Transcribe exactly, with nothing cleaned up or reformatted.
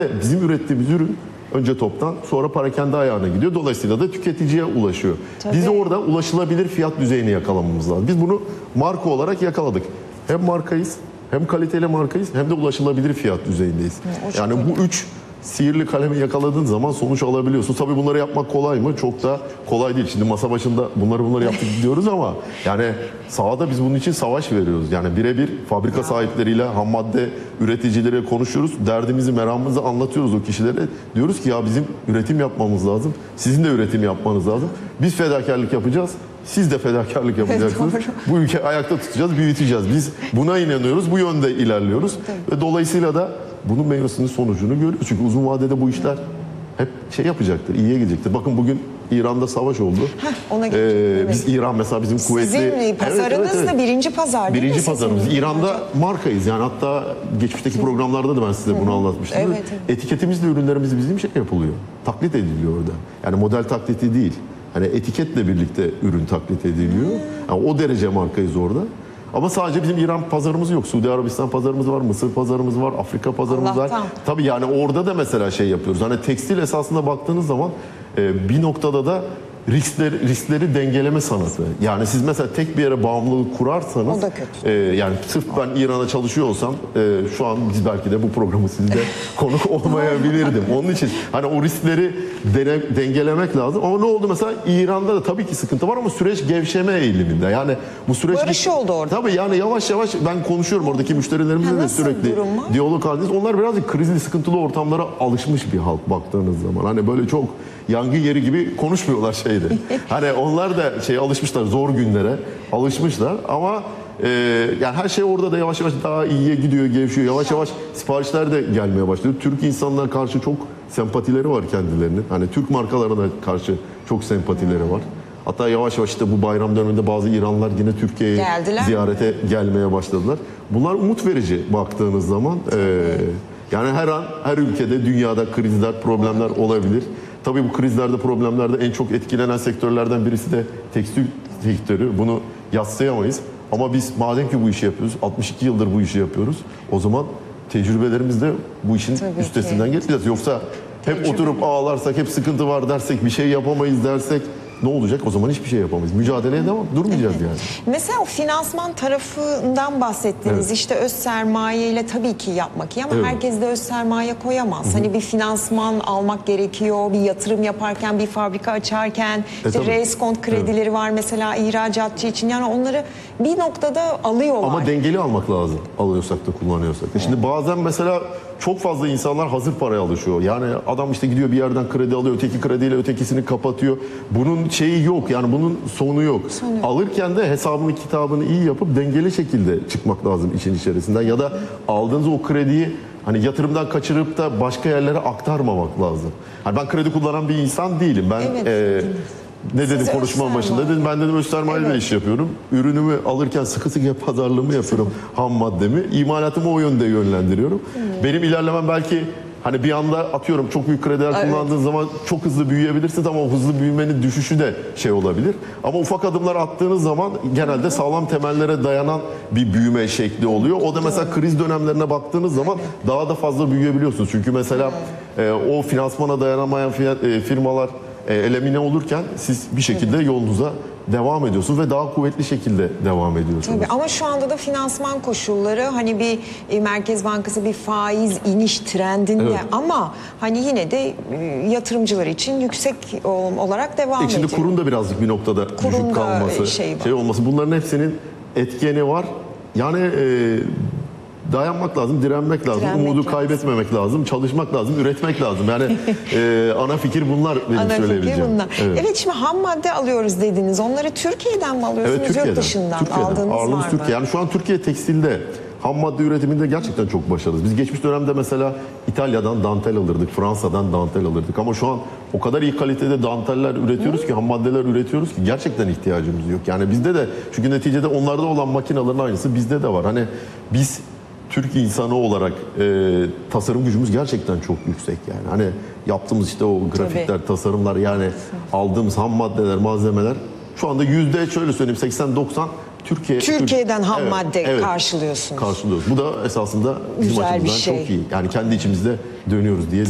Bizim ürettiğimiz ürün önce toptan sonra parakende ayağına gidiyor. Dolayısıyla da tüketiciye ulaşıyor. Tabii. Biz orada ulaşılabilir fiyat düzeyini yakalamamız lazım. Biz bunu marka olarak yakaladık. Hem markayız, hem kaliteli markayız, hem de ulaşılabilir fiyat düzeyindeyiz. Hı, yani bu üç sihirli kalemi yakaladığın zaman sonuç alabiliyorsun. Tabii bunları yapmak kolay mı? Çok da kolay değil. Şimdi masa başında bunları bunları yaptık diyoruz ama yani sahada biz bunun için savaş veriyoruz. Yani birebir fabrika sahipleriyle, ham madde üreticileriyle konuşuyoruz. Derdimizi, meramımızı anlatıyoruz o kişilere. Diyoruz ki ya bizim üretim yapmamız lazım. Sizin de üretim yapmanız lazım. Biz fedakarlık yapacağız. Siz de fedakarlık yapacaksınız. Evet, bu ülkeyi ayakta tutacağız, büyüteceğiz. Biz buna inanıyoruz, bu yönde ilerliyoruz. Tabii. Ve dolayısıyla da bunun meyvesinin sonucunu görüyoruz. Çünkü uzun vadede bu işler hep şey yapacaktır, iyiye gidecektir. Bakın bugün İran'da savaş oldu. Heh, ona ee, evet. Biz İran mesela bizim kuvvetli... Sizin pazarınız evet, evet, da evet. birinci pazar değil Birinci mi? pazarımız. Sizin? İran'da markayız. Yani hatta geçmişteki Siz... programlarda da ben size bunu anlatmıştım. Evet, evet. Etiketimizle ürünlerimiz bizim şey yapılıyor. Taklit ediliyor orada. Yani model taklidi değil. Hani etiketle birlikte ürün taklit ediliyor. Yani o derece markayız orada. Ama sadece bizim İran pazarımız yok. Suudi Arabistan pazarımız var, Mısır pazarımız var, Afrika pazarımız Allah'tan. var. Tabii yani orada da mesela şey yapıyoruz. Hani tekstil esasında baktığınız zaman e, bir noktada da riskleri, riskleri dengeleme sanatı. Yani siz mesela tek bir yere bağımlılık kurarsanız, o da kötü. E, yani sırf ben İran'a çalışıyor olsam e, şu an biz belki de bu programı sizde konuk olmayabilirdim. Onun için hani o riskleri dene, dengelemek lazım. Ama ne oldu mesela İran'da da tabii ki sıkıntı var ama süreç gevşeme eğiliminde. Yani bu süreç barış oldu orada. Tabii yani yavaş yavaş ben konuşuyorum oradaki müşterilerimizle de sürekli diyalog halindeyiz. Onlar birazcık krizli, sıkıntılı ortamlara alışmış bir halk baktığınız zaman. Hani böyle çok yangın yeri gibi konuşmuyorlar şeyde. Hani onlar da şey alışmışlar, zor günlere alışmışlar ama e, yani her şey orada da yavaş yavaş daha iyiye gidiyor, gevşiyor. Yavaş yavaş siparişler de gelmeye başlıyor. Türk insanlar karşı çok sempatileri var kendilerinin. Hani Türk markalarına karşı çok sempatileri var. Hatta yavaş yavaş işte bu bayram döneminde bazı İranlılar yine Türkiye'ye ziyarete mi? gelmeye başladılar. Bunlar umut verici baktığınız zaman. E, yani her an, her ülkede, dünyada krizler, problemler olabilir. Tabii bu krizlerde, problemlerde en çok etkilenen sektörlerden birisi de tekstil sektörü. Bunu yadsıyamayız. Ama biz madem ki bu işi yapıyoruz, altmış iki yıldır bu işi yapıyoruz. O zaman tecrübelerimizle bu işin Tabii üstesinden ki. geleceğiz. Yoksa hep Tecrübe. oturup ağlarsak, hep sıkıntı var dersek, bir şey yapamayız dersek ne olacak? O zaman hiçbir şey yapamayız. Mücadeleye devam, durmayacağız evet. yani. Mesela o finansman tarafından bahsettiniz. Evet. İşte öz sermaye ile tabii ki yapmak iyi ama Evet. herkes de öz sermaye koyamaz. Hı-hı. Hani bir finansman almak gerekiyor. Bir yatırım yaparken, bir fabrika açarken, e, işte reskont kredileri evet. var mesela ihracatçı için. Yani onları bir noktada alıyorlar. Ama dengeli almak lazım. Alıyorsak da kullanıyorsak. Evet. Şimdi bazen mesela çok fazla insanlar hazır paraya alışıyor. Yani adam işte gidiyor bir yerden kredi alıyor, öteki krediyle ötekisini kapatıyor. Bunun şeyi yok, yani bunun sonu yok. Sonu yok. Alırken de hesabını kitabını iyi yapıp dengeli şekilde çıkmak lazım işin içerisinden. Ya da aldığınız o krediyi hani yatırımdan kaçırıp da başka yerlere aktarmamak lazım. Hani ben kredi kullanan bir insan değilim. Ben evet. e, ne dedim Siz konuşmanın başında? Dedim ben dedim öz sermayeyle evet. iş yapıyorum. Ürünümü alırken sıkı sıkı pazarlığımı yapıyorum. Ham maddemi. İmalatımı o yönde yönlendiriyorum. Hmm. Benim ilerlemem belki hani bir anda atıyorum çok büyük krediler evet. kullandığın zaman çok hızlı büyüyebilirsiniz ama o hızlı büyümenin düşüşü de şey olabilir. Ama ufak adımlar attığınız zaman genelde sağlam temellere dayanan bir büyüme şekli oluyor. O da mesela kriz dönemlerine baktığınız zaman daha da fazla büyüyebiliyorsunuz. Çünkü mesela e, o finansmana dayanamayan firmalar elemine olurken siz bir şekilde evet. yolunuza devam ediyorsunuz ve daha kuvvetli şekilde devam ediyorsunuz. Tabii ama şu anda da finansman koşulları hani bir e, Merkez Bankası bir faiz iniş trendinde evet. ama hani yine de e, yatırımcılar için yüksek olarak devam e, şimdi ediyor. Kurun da birazcık bir noktada Kurun düşük kalması, şey, şey olması. Bunların hepsinin etkeni var. Yani e, dayanmak lazım, direnmek lazım, direnmek umudu lazım. kaybetmemek lazım, çalışmak lazım, üretmek lazım. Yani e, ana fikir bunlar benim ana söyleyebileceğim. Fikir bunlar. Evet. evet şimdi ham madde alıyoruz dediniz. Onları Türkiye'den mi alıyorsunuz? Evet, Türkiye'den. Yurt dışından Türkiye'den. aldığınız Ağırlığımız var mı? Türkiye. Yani şu an Türkiye tekstilde ham madde üretiminde gerçekten çok başarılıyız. Biz geçmiş dönemde mesela İtalya'dan dantel alırdık, Fransa'dan dantel alırdık. Ama şu an o kadar iyi kalitede danteller üretiyoruz Hı. ki, ham maddeler üretiyoruz ki gerçekten ihtiyacımız yok. Yani bizde de, çünkü neticede onlarda olan makinelerin aynısı bizde de var. Hani biz Türk insanı olarak e, tasarım gücümüz gerçekten çok yüksek yani. Hani yaptığımız işte o grafikler, Tabii. tasarımlar yani aldığımız ham maddeler, malzemeler şu anda yüzde şöyle söyleyeyim seksen doksan Türkiye Türkiye'den ham Evet, madde evet, karşılıyorsunuz. karşılıyoruz. Bu da esasında bizim Güzel bir açımızdan şey. çok iyi. Yani kendi içimizde dönüyoruz diye